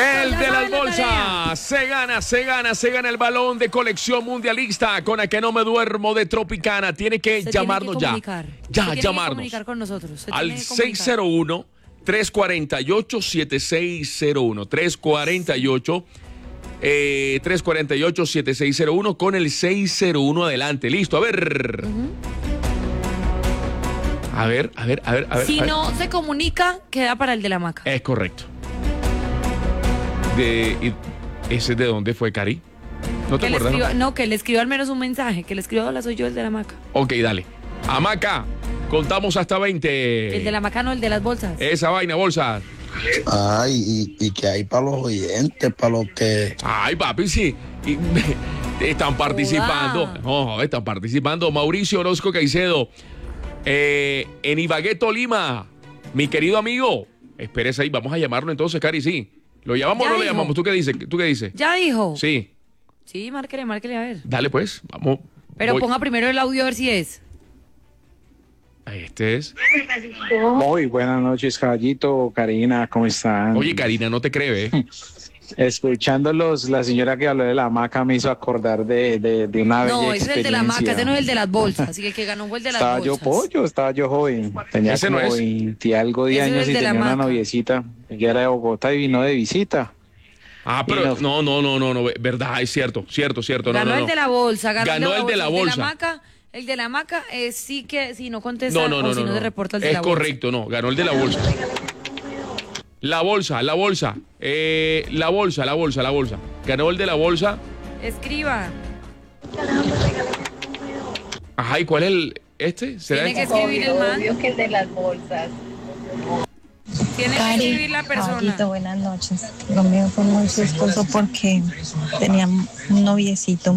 El de las bolsas. Se gana el balón de colección mundialista con el que no me duermo de Tropicana. Tiene que llamarnos ya. Ya, llamarnos. Comunicar con nosotros. Al 601-348-7601. 348-7601 con el 601 adelante. Listo, a ver. A ver. Si no se comunica, queda para el de la hamaca. Es correcto. ¿Ese de dónde fue, Cari? ¿No te acuerdas? No, que le escriba al menos un mensaje. Que le escriba, hola, soy yo, el de la hamaca. Ok, dale. Hamaca, contamos hasta 20. El de la hamaca, no, el de las bolsas. Esa vaina, bolsa. Ay, y que hay para los oyentes, para los que... Ay, papi, sí. Están participando. No, están participando. Mauricio Orozco Caicedo. En Ibagué, Tolima. Mi querido amigo. Espérese ahí, vamos a llamarlo entonces, Cari, sí. ¿Lo llamamos o no lo llamamos? ¿Tú qué dices? ¿Ya dijo? Sí. Sí, márquele, a ver. Dale, pues, vamos. Pero ponga primero el audio a ver si es. Este es. Muy buenas noches, caballito. Karina, ¿cómo están? Oye, Karina, no te cree, ¿eh? Escuchándolos, la señora que habló de la hamaca me hizo acordar de una bella experiencia. No, ese es el de la hamaca, ese no es el de las bolsas. Así que el que ganó fue el de las bolsas. Estaba yo joven. Tenía Ese como no es. 20 algo de Ese años es y el de la tenía una hamaca. noviecita. Ella era de Bogotá y vino de visita. Ah, pero no, verdad, es cierto. Ganó el de la bolsa, ganó el de la bolsa. El de la hamaca sí que si no contesta No, o si no se reporta el de es la bolsa. correcto, no, ganó el de la bolsa. La bolsa. La bolsa. Ganó el de la bolsa. Escriba. Ajá, ¿y cuál es el este? ¿Será Tiene que este? escribir el man. Obvio que el de las bolsas. Tiene que escribir la persona. Caballito, buenas noches. Lo mío fue muy chistoso porque tenía un noviecito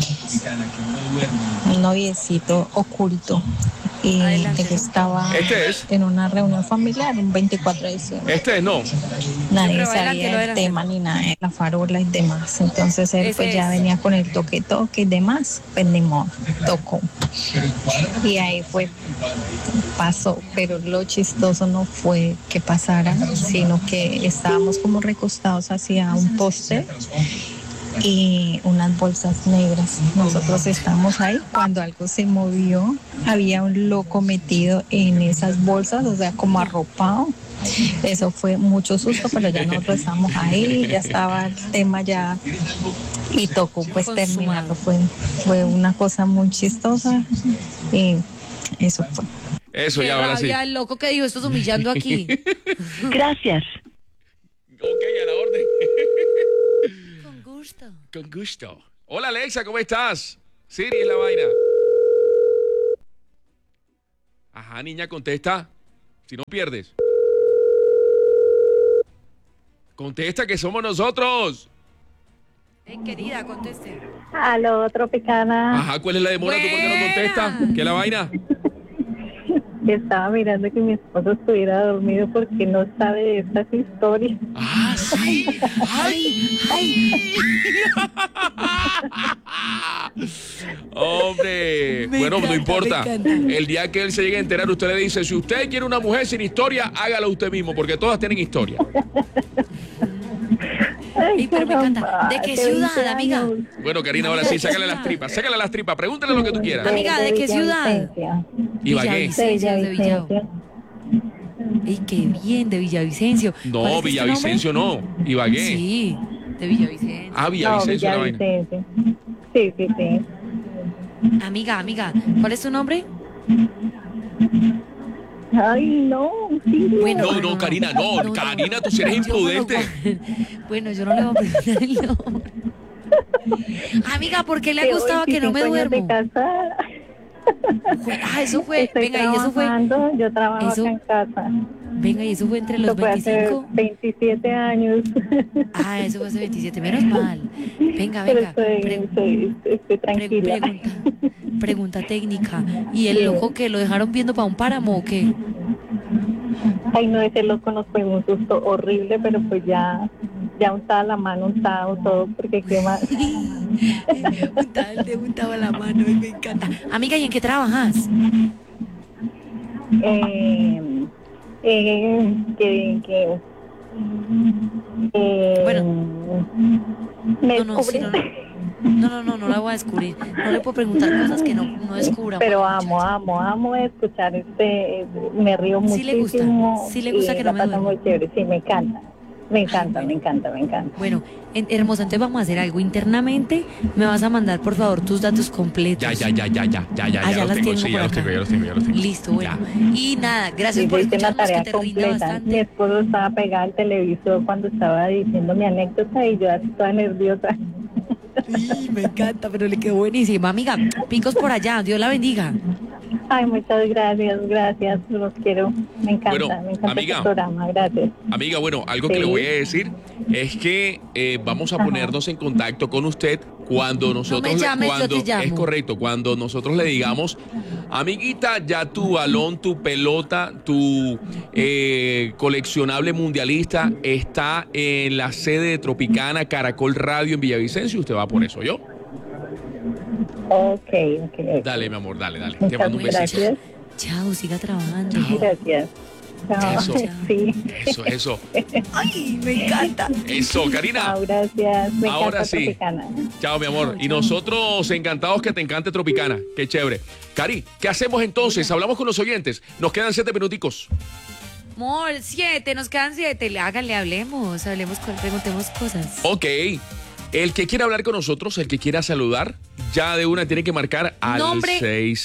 oculto. Y Adelante. él estaba Este es. en una reunión familiar un 24 de diciembre. Este no. Nadie pero sabía adelante, el adelante. tema ni nada de la farola y demás. Entonces él Ese pues ya es. venía con el toque y demás. Pues ni modo, tocó. Y ahí pasó. Pero lo chistoso no fue que pasara, sino que estábamos como recostados hacia un poste y unas bolsas negras. Nosotros estamos ahí cuando algo se movió. Había un loco metido en esas bolsas, o sea, como arropado. Eso fue mucho susto, pero ya nosotros estamos ahí, ya estaba el tema ya y tocó pues terminarlo. Fue una cosa muy chistosa y eso fue. Eso, Qué ya, ahora sí. rabia, el loco que dijo, esto es humillando aquí. Gracias. Ok, a la orden. Con gusto. Con gusto. Hola, Alexa, ¿cómo estás? Siri es la vaina. Ajá, niña, contesta. Si no pierdes. Contesta que somos nosotros. Querida, conteste. Aló, Tropicana. Ajá, ¿cuál es la demora? ¿Tú por qué no contestas? ¿Qué es la vaina? Estaba mirando que mi esposo estuviera dormido porque no sabe de estas historias. Ah, sí. Ay. Hombre. Bueno, no importa. El día que él se llegue a enterar, usted le dice, si usted quiere una mujer sin historia, hágala usted mismo, porque todas tienen historia. Ay, pero me encanta. ¿De qué ciudad, amiga? Bueno, Karina, ahora sí, sácale las tripas. Pregúntale lo que tú quieras. Amiga, ¿de qué ciudad? Ibagué. Villavicencio, de Villao. ¡Ey, qué bien! De Villavicencio. ¿Cuál No, es este Villavicencio nombre? no. Ibagué. Sí, de Villavicencio. Ah, Villavicencio, la vaina. Sí. Amiga, ¿cuál es tu nombre? Ay, no. Sí, Bueno, No, Karina, no. Karina, tú sí eres yo me lo imprudente. Bueno, yo no le voy a preguntar el nombre. Amiga, ¿por qué le ha gustado que no me duermo? Eso fue. Estoy Venga, y eso fue. Yo trabajo eso- acá en casa. Venga, y eso fue entre los Eso fue hace 25. 27 años. Eso fue hace 27. Menos mal. Venga. Pero estoy tranquila. Pregunta técnica. ¿Y el loco que lo dejaron viendo para un páramo o qué? Ay, no, ese loco nos fue un susto horrible, pero pues ya untaba la mano, untado todo, porque qué más. Untaba la mano, me encanta. Amiga, ¿y en qué trabajas? Que Bueno. ¿Me No, sí, descubriste? no la voy a descubrir. No le puedo preguntar cosas que no descubra. Pero amo escuchar me río Sí le gusta, muchísimo. sí le gusta y que la no me paso duerma. muy chévere, sí, me encanta. Me encanta, Ay, me encanta, me encanta. Bueno, hermosa, entonces vamos a hacer algo internamente. Me vas a mandar, por favor, tus datos completos. Ya Ah, ya los las tengo, tengo sí, por ya los acá. tengo, ya los tengo. Listo, bueno. Ya. Y nada, gracias Sí, por hice una escucharnos, que tarea te rinda completa. Mi bastante. esposo estaba pegado al televisor cuando estaba diciendo mi anécdota y yo así toda nerviosa. Sí, me encanta, pero le quedó buenísima. Amiga, picos por allá, Dios la bendiga. Ay, muchas gracias, los quiero. Me Bueno, encanta amiga. este programa, gracias. Amiga, bueno, algo que Sí. le voy a decir es que vamos a ponernos en contacto con usted cuando nosotros me llames, yo te llamo. es correcto, cuando nosotros le digamos, amiguita, ya tu balón, tu pelota, tu coleccionable mundialista está en la sede de Tropicana Caracol Radio en Villavicencio. Usted va por eso, ¿yo? Ok. Dale, mi amor, dale. Te Muchas mando un besito. gracias. Chao, siga trabajando. Gracias. Chao. Eso. Sí. Eso. Ay, me encanta. Eso, Karina. Chao, gracias. Me Ahora encanta sí. Tropicana. Chao, mi amor. Y Chao. nosotros encantados que te encante Tropicana. Qué chévere. Cari, ¿qué hacemos entonces? Hablamos con los oyentes. Nos quedan 7 minuticos. Amor, 7, nos quedan 7. Háganle, hablemos, preguntemos cosas. Ok. El que quiera hablar con nosotros, el que quiera saludar, ya de una tiene que marcar al Nombre.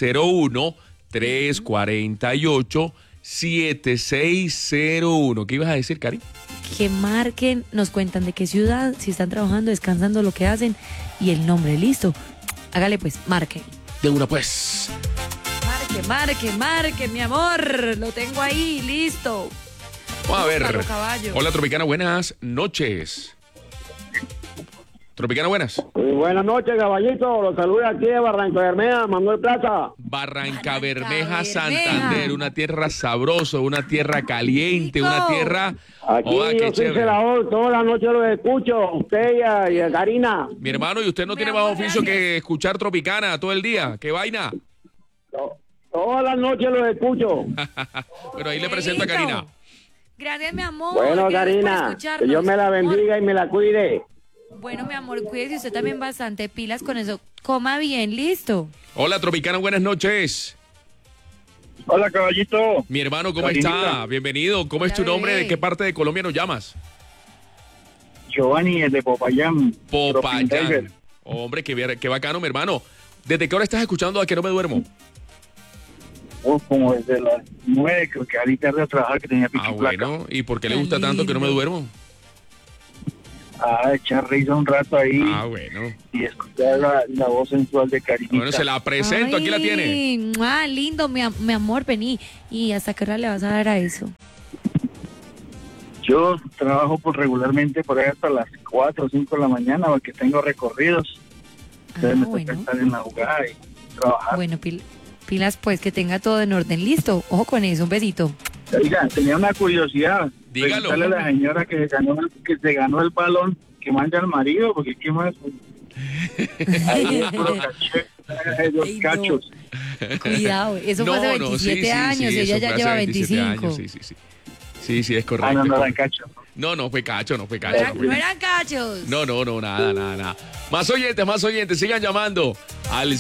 601-348-7601. ¿Qué ibas a decir, Cari? Que marquen, nos cuentan de qué ciudad, si están trabajando, descansando, lo que hacen y el nombre, listo. Hágale pues, marquen. De una, pues. Marque, mi amor. Lo tengo ahí, listo. Vamos a ver. Búscalo, caballo. Hola, Tropicana, buenas noches. Tropicana, buenas. Buenas noches, caballito. Los saluda aquí de Barranca Bermeja, Manuel Plaza. Barranca Bermeja. Bermeja, Santander, una tierra sabrosa, una tierra caliente, Rico. una tierra... Aquí Joda, qué yo soy chévere. celador, toda la noche los escucho. Usted y a Karina. Mi hermano, ¿y usted no Mi tiene amor, más oficio gracias. que escuchar Tropicana todo el día? ¿Qué vaina? Todas las noches los escucho. Bueno, ahí le presento a Listo. Karina. Gracias, mi amor. Bueno, Gracias por Karina, que escucharnos. Dios me la bendiga y me la cuide. Bueno, mi amor, cuídese usted también bastante pilas con eso. Coma bien, listo. Hola, Tropicana, buenas noches. Hola, caballito. Mi hermano, ¿cómo Karinita. está? Bienvenido. ¿Cómo es Hola, tu nombre? bebé. ¿De qué parte de Colombia nos llamas? Giovanni, el de Popayán. Popayán. Hombre, qué bacano, mi hermano. ¿Desde qué hora estás escuchando A Que No Me Duermo? Como desde las 9, creo que ahorita tarde a trabajar que tenía pico Ah, y placa. bueno. ¿Y por qué le Qué gusta tanto Que No Me lindo. Duermo? Echar risa un rato ahí Ah, bueno. y escuchar la voz sensual de Karinita. Bueno, se la presento, aquí la tiene. Ah, lindo, mi amor, vení. ¿Y hasta qué hora le vas a dar a eso? Yo trabajo regularmente por ahí hasta las 4 o 5 de la mañana porque tengo recorridos. Entonces me toca bueno. estar en la jugada y trabajar. Bueno, pilas pues, que tenga todo en orden. Listo, ojo con eso, un besito. Oiga, tenía una curiosidad. Dígalo. Preguntarle a la señora que se ganó el balón que manda al marido, porque ¿qué más? Ahí es puro caché, los Ay, no. cachos. Cuidado, eso fue hace 27 años, ella eso ya fue lleva hace 27 25. años, sí. Sí, es correcto. No, es eran correcto. cachos. No fue cacho. No eran cachos. No, nada. Más oyentes, sigan llamando al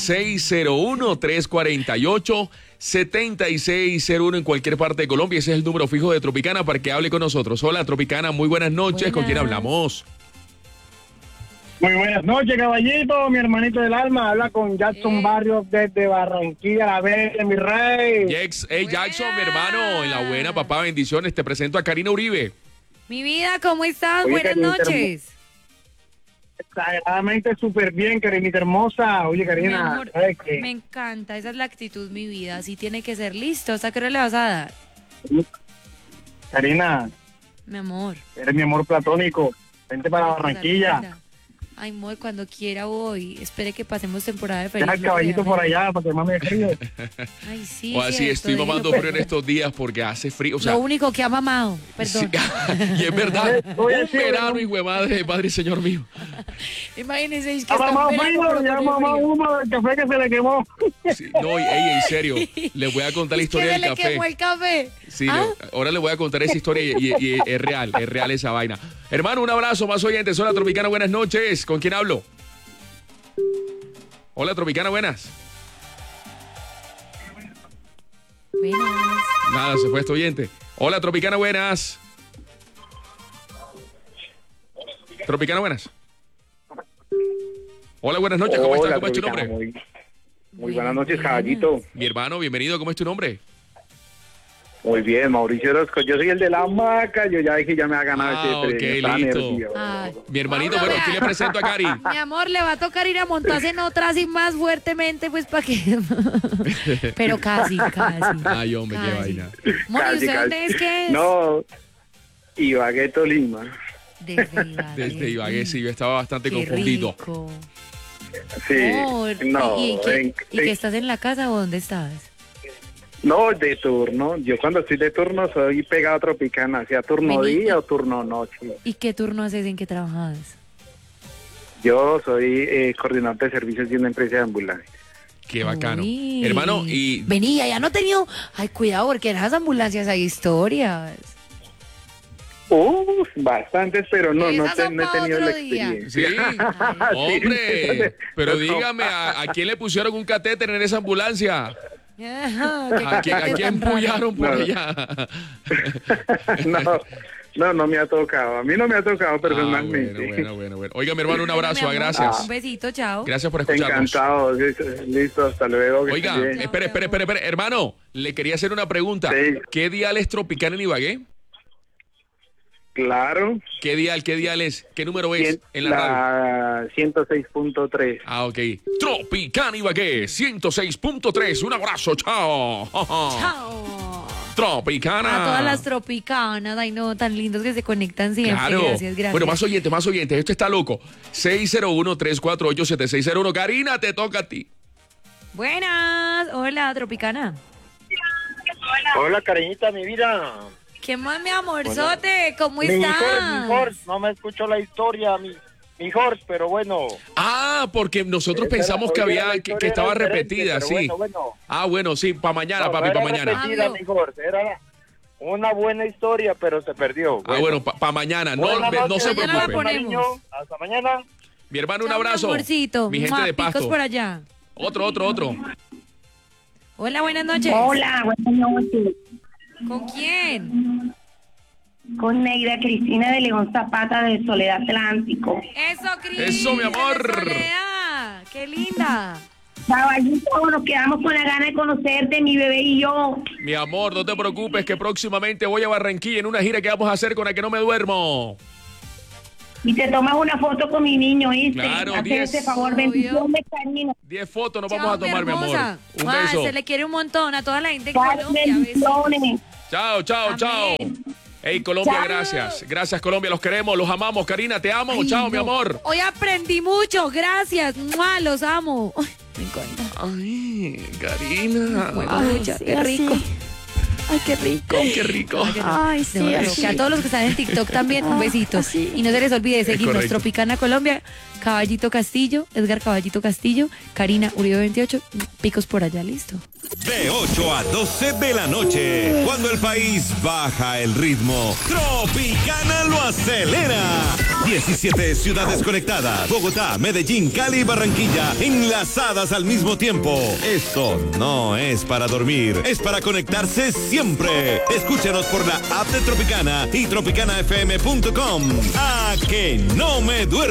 601-348-7601 en cualquier parte de Colombia. Ese es el número fijo de Tropicana para que hable con nosotros. Hola, Tropicana, muy buenas noches. ¿Con quién Buenas. hablamos? Muy buenas noches, caballito, mi hermanito del alma. Habla con Jackson Barrios desde Barranquilla, la Verde, mi rey. Jackson, mi hermano, en la buena, papá, bendiciones. Te presento a Karina Uribe. Mi vida, ¿cómo estás? Oye, Buenas Karinita, noches. Exageradamente súper bien, Karinita hermosa. Oye, Mi Karina, amor, ¿sabes qué? me encanta, esa es la actitud, mi vida. Así tiene que ser. Listo, ¿hasta qué hora le vas a dar? Karina, Mi amor. eres mi amor platónico. Vente para Barranquilla. Linda. Ay, amor, cuando quiera voy. Espere que pasemos temporada de Deja feliz. el caballito por allá para que mame frío. Ay, sí. O así, cierto, estoy déjelo mamando por frío en allá. estos días porque hace frío. O sea, Lo único que ha mamado, perdón. sí, y es verdad, Oye, un sí, verano, bueno. hijo de madre, padre y señor mío. Imagínense, es que Ya está mamá en verano, frío, pero ya con el mamá frío. humo del café que se le quemó. Sí, no, ey, en serio, les voy a contar la Es que historia se del le quemó café. el café. Sí, ahora le voy a contar esa historia y es real esa vaina. Hermano, un abrazo, más oyentes. Hola, Tropicana, buenas noches. ¿Con quién hablo? Hola, Tropicana, buenas. Buenas. Nada, se fue este oyente. Hola, Tropicana, buenas. Tropicana, buenas. Hola, buenas noches, ¿cómo estás? ¿Cómo es tu nombre? Muy buenas noches, caballito. Mi hermano, bienvenido, ¿cómo es tu nombre? Muy bien, Mauricio Orozco. Yo soy el de la hamaca. Yo ya dije, ya me ha ganado ese premio. Ok, listo. Nervioso. Mi hermanito, bueno, aquí le presento a Cari. Mi amor, le va a tocar ir a montarse en otra así más fuertemente, pues para que. Pero casi. Ay, hombre, qué Casi. vaina. Moni, Casi, ¿usted casi. dónde es que es? No, Ibagué, Tolima. Desde Ibagué. Desde Ibagué, sí, yo estaba bastante Qué confundido. rico. Sí. Amor, No, ¿y que estás en la casa o dónde estás? no, de turno. Yo cuando estoy de turno soy pegado a Tropicana, sea turno Vení. día o turno noche. ¿Y qué turno haces? ¿En qué trabajas? Yo soy coordinador de servicios de una empresa de ambulancia. Qué bacano. Uy. Hermano, y Venía, ya no he tenido. Ay, cuidado, porque en esas ambulancias hay historias. Bastantes, pero no Esas son he pa' tenido otro la día. experiencia. sí, hombre, pero dígame, ¿a quién le pusieron un catéter en esa ambulancia? Ajá, ¿A quién empullaron por No. allá? No me ha tocado. A mí no me ha tocado personalmente. Bueno. Oiga, mi hermano, un abrazo, gracias. Un besito, chao. Gracias por escucharnos. Encantado. Listo, hasta luego. que Oiga, esté bien. espere, hermano, le quería hacer una pregunta. Sí. ¿Qué dial es Tropicana en Ibagué? Claro. ¿Qué dial es? ¿Qué número es en la radio? La 106.3. Ah, ok. Tropicana Ibagué, 106.3. Un abrazo, chao. Chao. Tropicana. A todas las tropicanas, ay no, tan lindos que se conectan siempre. Claro. Gracias. Bueno, más oyentes. Esto está loco. 601-348-7601. Karina, te toca a ti. Buenas. Hola, tropicana. Hola, cariñita, mi vida. ¿Qué más, mi amorzote? ¿Cómo Mi estás? Jorge, no me escuchó la historia, mi Jorge, pero bueno. Ah, porque nosotros Esa pensamos era- que oiga, la había historia que estaba era diferente, repetida, pero sí. bueno. Ah, bueno, sí, para mañana, No, papi, no era para mañana. repetida, Hablo. mi Jorge, era una buena historia, pero se perdió. Ah, bueno, para mañana. No, Buenas no noches, se Mañana la preocupe. ponemos. cariño. Hasta mañana. Mi hermano, un Chao, mi abrazo. amorcito. Mi gente Mua, de picos Pasto. por allá. Otro. Hola, buenas noches. Hola, buenas noches. ¿Con quién? Con Neida Cristina de León Zapata de Soledad Atlántico. Eso, Cris. Eso, mi amor. de Soledad. Qué linda. Caballito, nos quedamos con la gana de conocerte, mi bebé y yo. Mi amor, no te preocupes que próximamente voy a Barranquilla en una gira que vamos a hacer con la que no me duermo. Y te tomas una foto con mi niño, ¿viste? Claro, Haz 10. ese favor, Obvio. bendiciones, cariño. 10 fotos nos Chao, vamos a tomar, mi amor. hermosa. Un Mua, beso. Se le quiere un montón a toda la gente de Dale Colombia. bendiciones. Chao. Amén. Hey, Colombia, Chao. gracias. Gracias, Colombia, los queremos, los amamos. Karina, te amo. Ay, Chao, mi no. amor. Hoy aprendí mucho, gracias. Mua, los amo. Ay, me encanta. Ay, Karina. Mucha, qué rico. Ay, qué rico. Qué rico. Ay, sí, No, así. que a todos los que están en TikTok también, un besito. así. Y no se les olvide seguirnos, correcto. Tropicana Colombia, Caballito Castillo, Edgar Caballito Castillo, Karina Uribe 28, picos por allá, listo. De 8 a 12 de la noche, cuando el país baja el ritmo, Tropicana lo acelera. 17 ciudades conectadas, Bogotá, Medellín, Cali y Barranquilla, enlazadas al mismo tiempo. Esto no es para dormir, es para conectarse siempre. Escúchanos por la app de Tropicana y tropicanafm.com. A que no me duermo.